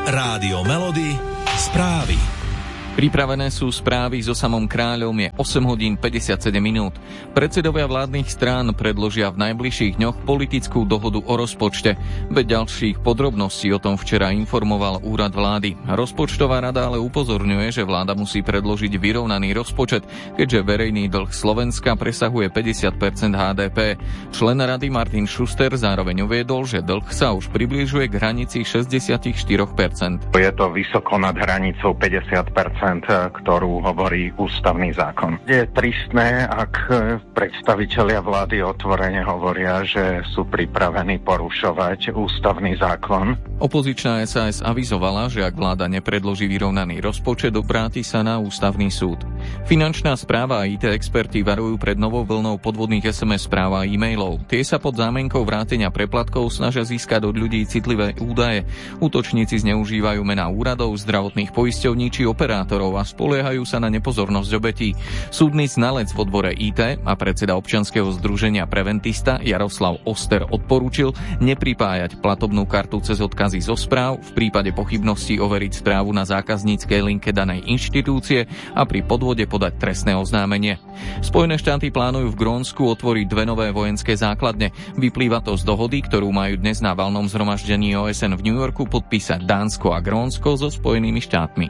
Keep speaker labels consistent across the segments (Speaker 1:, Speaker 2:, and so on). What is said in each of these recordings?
Speaker 1: Rádio Melody, správy.
Speaker 2: Pripravené sú správy so samom kráľom, je 8 hodín 57 minút. Predsedovia vládnych strán predložia v najbližších dňoch politickú dohodu o rozpočte. Veď ďalších podrobností o tom včera informoval úrad vlády. Rozpočtová rada ale upozorňuje, že vláda musí predložiť vyrovnaný rozpočet, keďže verejný dlh Slovenska presahuje 50% HDP. Člen rady Martin Schuster zároveň uviedol, že dlh sa už približuje k hranici 64%.
Speaker 3: Je to vysoko nad hranicou 50%. Ktorú hovorí ústavný zákon. Je tristné, ak predstavitelia vlády otvorene hovoria, že sú pripravení porušovať ústavný zákon.
Speaker 2: Opozičná SAS avizovala, že ak vláda nepredloží vyrovnaný rozpočet, obráti sa na ústavný súd. Finančná správa a IT experti varujú pred novou vlnou podvodných SMS správ a e-mailov. Tie sa pod zámienkou vrátenia preplatkov snažia získať od ľudí citlivé údaje. Útočníci zneužívajú mená úradov, zdravotných poisťovní či operátorov a spoliehajú sa na nepozornosť obetí. Súdny znalec v odbore IT a predseda občianskeho združenia Preventista Jaroslav Oster odporúčil nepripájať platobnú kartu cez odkazy zo správ, v prípade pochybností overiť správu na zákazníckej linke danej inštitúcie a pri podvode podať trestné oznámenie. Spojené štáty plánujú v Grónsku otvoriť 2 nové vojenské základne. Vyplýva to z dohody, ktorú majú dnes na valnom zhromaždení OSN v New Yorku podpísať Dánsko a Grónsko so Spojenými štátmi.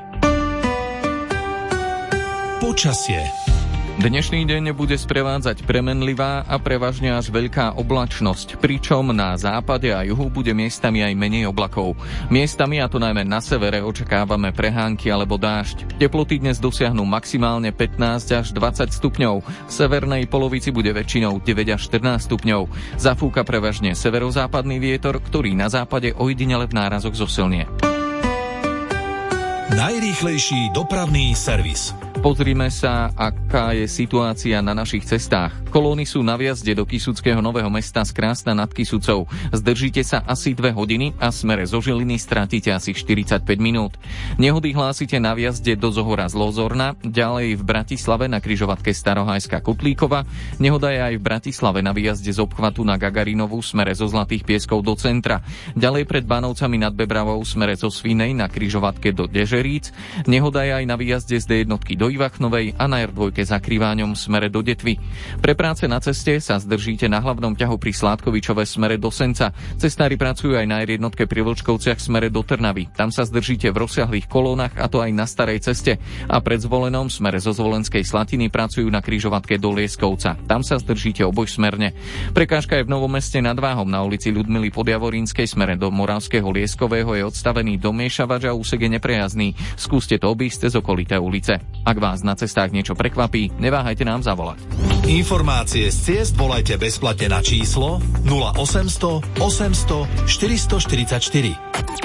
Speaker 1: Počasie.
Speaker 2: Dnešný deň bude sprevádzať premenlivá a prevažne až veľká oblačnosť, pričom na západe a juhu bude miestami aj menej oblakov. Miestami, a to najmä na severe, očakávame prehánky alebo dážď. Teploty dnes dosiahnu maximálne 15 až 20 stupňov. V severnej polovici bude väčšinou 9 až 14 stupňov. Zafúka prevažne severozápadný vietor, ktorý na západe ojedinele v nárazoch zosilnie.
Speaker 1: Najrýchlejší dopravný servis.
Speaker 2: Pozrime sa, aká je situácia na našich cestách. Kolóny sú na vjazde do Kysuckého Nového Mesta z Krásna nad Kysucou. Zdržíte sa asi 2 hodiny a smere zo Žiliny stratíte asi 45 minút. Nehody hlásite na vjazde do Zohora z Lozorna, ďalej v Bratislave na križovatke Starohajská Kotlíkova. Nehoda je aj v Bratislave na výjazde z obchvatu na Gagarinovú smere zo Zlatých Pieskov do centra. Ďalej pred Banovcami nad Bebravou smere zo Svinej na križovatke do Dežeríc. Nehoda je aj na výjazde z D1 do Ivachnovej a na R2 za Kriváňom smere do Detvy. Pre práce na ceste sa zdržíte na hlavnom ťahu pri Sládkovičove smere do Senca. Cestári pracujú aj na R1 pri Vlčkovciach smere do Trnavy. Tam sa zdržíte v rozsiahlých kolónach, a to aj na starej ceste. A pred Zvolenom smere zo Zvolenskej Slatiny pracujú na križovatke do Lieskovca. Tam sa zdržíte obojsmerne. Prekážka je v Novom Meste nad Váhom na ulici Ľudmily Podjavorínskej smere do Moravského Lieskového je odstavený domiešavač a úsek je neprejazdný. Skúste to obísť cez okolité ulice. Ak vás na cestách niečo prekvapí, neváhajte nám zavolať.
Speaker 1: Informácie z ciest volajte bezplatne na číslo 0800 800 444.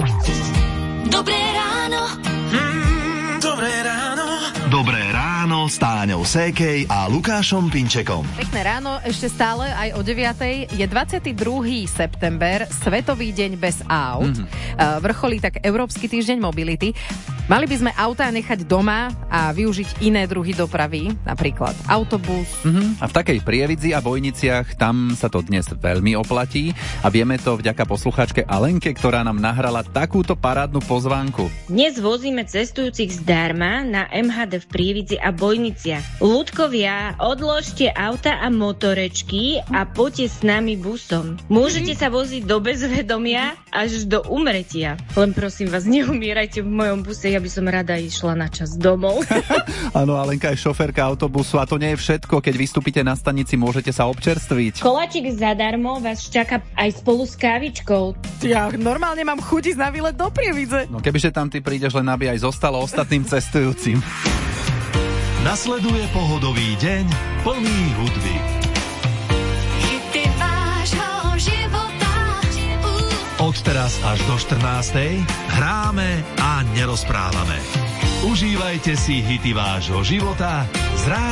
Speaker 4: Dobré ráno.
Speaker 1: Dobré ráno.
Speaker 5: Dobré ráno s Táňou Sékej a Lukášom Pinčekom.
Speaker 6: Pekné ráno, ešte stále aj o 9:00. Je 22. september, Svetový deň bez aut. Vrcholí tak Európsky týždeň mobility. Mali by sme autá nechať doma a využiť iné druhy dopravy, napríklad autobus.
Speaker 7: A v takej Prievidzi a Bojniciach tam sa to dnes veľmi oplatí a vieme to vďaka posluchačke Alenke, ktorá nám nahrala takúto parádnu pozvánku.
Speaker 8: Dnes vozíme cestujúcich zdarma na MHD v Prievidzi a Bojniciach. Ľudkovia, odložte auta a motorečky a poďte s nami busom. Môžete sa voziť do bezvedomia až do umretia. Len prosím vás, neumierajte v mojom buse, ja by som rada išla na čas domov.
Speaker 7: Áno, Alenka je šoférka autobusu a to nie je všetko. Keď vystúpite na stanici, môžete sa občerstviť.
Speaker 8: Koláčik zadarmo vás čaká aj spolu s kávičkou.
Speaker 6: Ja normálne mám chuť ísť na výlet do Prievidze.
Speaker 7: No kebyže tam ty prídeš, len aby aj zostalo ostatným cestujúcim.
Speaker 1: Nasleduje pohodový deň plný hudby.
Speaker 4: Hity vášho života.
Speaker 1: Od teraz až do 14:00 hráme a nerozprávame. Užívajte si hity vášho života z